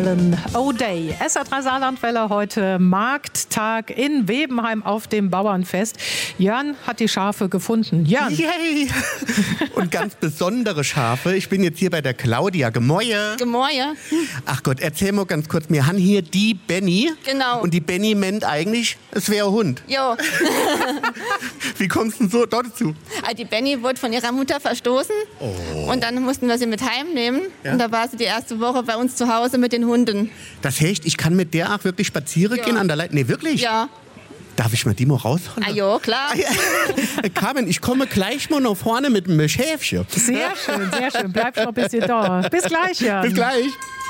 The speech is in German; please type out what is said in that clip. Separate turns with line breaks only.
Alan O'Day. SR3 Saarlandwelle heute Markttag in Webenheim auf dem Bauernfest. Jörn hat die Schafe gefunden. Jörn.
Yay! Und ganz besondere Schafe. Ich bin jetzt hier bei der Claudia. Gemäue.
Gemäue.
Ach Gott, erzähl mal ganz kurz. Wir haben hier die Benny.
Genau.
Und die Benny meint eigentlich, es wäre ein Hund.
Jo.
Wie kommst du denn so dazu?
Die Benny wurde von ihrer Mutter verstoßen.
Oh.
Und dann mussten wir sie mit heimnehmen.
Ja.
Und da war sie die erste Woche bei uns zu Hause mit den Hunden.
Das heißt, ich kann mit der auch wirklich spazieren gehen an der Leite? Nee, wirklich?
Ja.
Darf ich mal die mal rausholen?
Jo, klar.
Carmen, ich komme gleich mal nach vorne mit einem Schäfchen.
Sehr schön, sehr schön. Bleib schon ein bisschen da. Bis gleich, Jörn.
Bis gleich.